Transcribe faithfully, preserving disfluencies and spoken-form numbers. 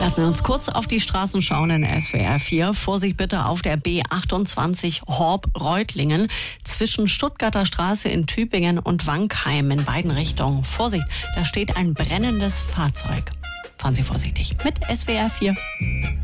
Lassen wir uns kurz auf die Straßen schauen in S W R vier. Vorsicht bitte auf der B achtundzwanzig Horb-Reutlingen zwischen Stuttgarter Straße in Tübingen und Wankheim in beiden Richtungen. Vorsicht, da steht ein brennendes Fahrzeug. Fahren Sie vorsichtig mit S W R vier.